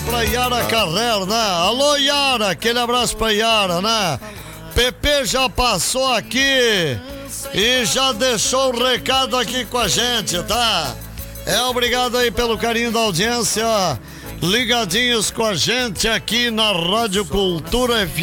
pra Yara Carrer, né? Alô, Yara, aquele abraço pra Yara, né? Pepe já passou aqui e já deixou o recado aqui com a gente, tá? Obrigado aí pelo carinho da audiência, ligadinhos com a gente aqui na Rádio Cultura FM.